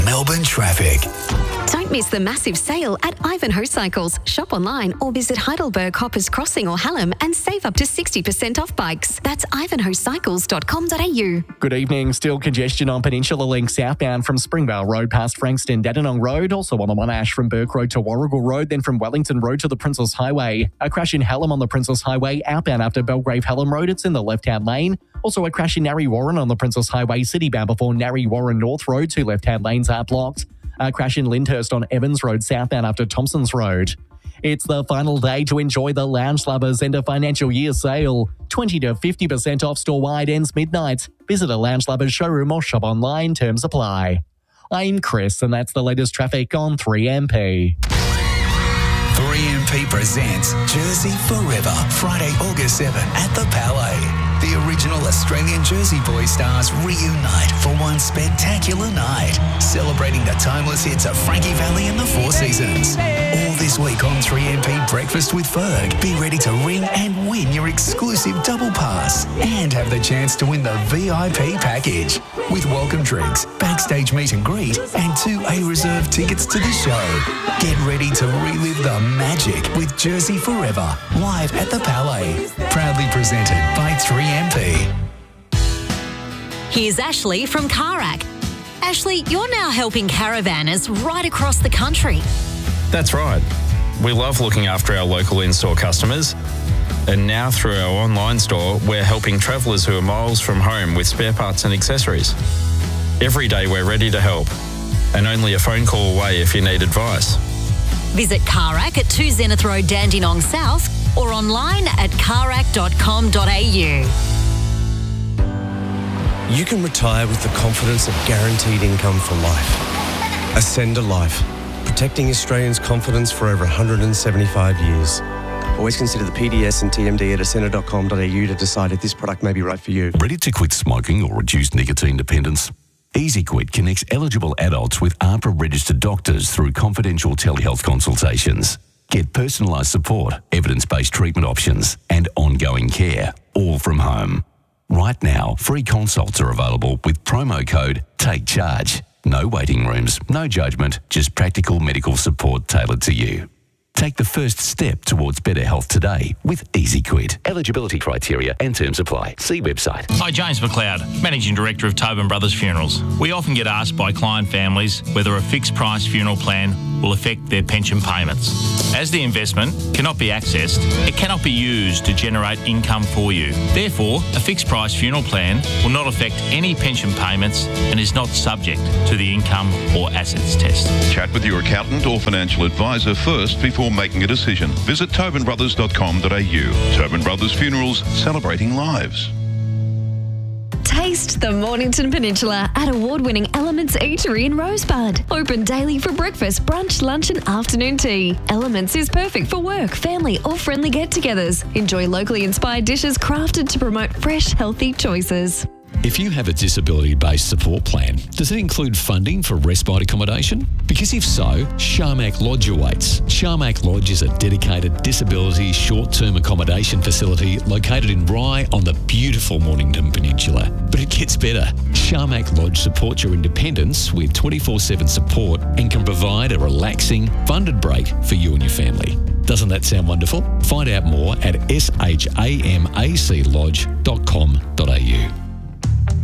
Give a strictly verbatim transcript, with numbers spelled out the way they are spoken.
Melbourne traffic. Don't miss the massive sale at Ivanhoe Cycles. Shop online or visit Heidelberg, Hoppers Crossing or Hallam and save up to sixty percent off bikes. That's ivanhoe cycles dot com dot a u. Good evening. Still congestion on Peninsula Link southbound from Springvale Road past Frankston Dandenong Road. Also on the Monash from Burke Road to Warrigal Road, then from Wellington Road to the Princess Highway. A crash in Hallam on the Princess Highway outbound after Belgrave Hallam Road. It's in the left-hand lane. Also a crash in Narre Warren on the Princess Highway citybound before Narre Warren North Road. Two left-hand lanes are blocked. A crash in Lyndhurst on Evans Road southbound after Thompson's Road. It's the final day to enjoy the Lounge Lovers end of financial year sale. twenty to fifty percent off store-wide ends midnight. Visit a Lounge Lovers showroom or shop online. Terms apply. I'm Chris and that's the latest traffic on three M P. three M P presents Jersey Forever, Friday, August seventh at the Palais. The original Australian Jersey Boy stars reunite for one spectacular night, celebrating the timeless hits of Frankie Valli and the Four Seasons. All this week on three M P Breakfast with Ferg. Be ready to ring and win your exclusive double pass and have the chance to win the V I P package with welcome drinks, backstage meet and greet, and two A-reserve tickets to the show. Get ready to relive the magic with Jersey Forever, live at the Palais. Proudly presented by three M P. Here's Ashley from Carac. Ashley, you're now helping caravanners right across the country. That's right. We love looking after our local in-store customers. And now through our online store, we're helping travellers who are miles from home with spare parts and accessories. Every day we're ready to help. And only a phone call away if you need advice. Visit Carac at two Zenith Road, Dandenong South, or online at carac dot com dot a u. You can retire with the confidence of guaranteed income for life. Ascend Life, protecting Australians' confidence for over one hundred seventy-five years. Always consider the P D S and T M D at ascender dot com dot a u to decide if this product may be right for you. Ready to quit smoking or reduce nicotine dependence? EasyQuit connects eligible adults with A H P R-registered doctors through confidential telehealth consultations. Get personalised support, evidence-based treatment options, and ongoing care, all from home. Right now, free consults are available with promo code TAKECHARGE. No waiting rooms, no judgment, just practical medical support tailored to you. Take the first step towards better health today with EasyQuit. Eligibility criteria and terms apply. See website. Hi, James McLeod, Managing Director of Tobin Brothers Funerals. We often get asked by client families whether a fixed price funeral plan will affect their pension payments. As the investment cannot be accessed, it cannot be used to generate income for you. Therefore, a fixed price funeral plan will not affect any pension payments and is not subject to the income or assets test. Chat with your accountant or financial advisor first before making a decision. Visit tobin brothers dot com dot a u. Tobin Brothers Funerals, celebrating lives. Taste the Mornington Peninsula at award-winning Elements Eatery in Rosebud. Open daily for breakfast, brunch, lunch and afternoon tea. Elements is perfect for work, family or friendly get-togethers. Enjoy locally inspired dishes crafted to promote fresh, healthy choices. If you have a disability-based support plan, does it include funding for respite accommodation? Because if so, Sharmac Lodge awaits. Sharmac Lodge is a dedicated disability short-term accommodation facility located in Rye on the beautiful Mornington Peninsula. But it gets better. Sharmac Lodge supports your independence with twenty-four seven support and can provide a relaxing, funded break for you and your family. Doesn't that sound wonderful? Find out more at shamac lodge dot com dot a u.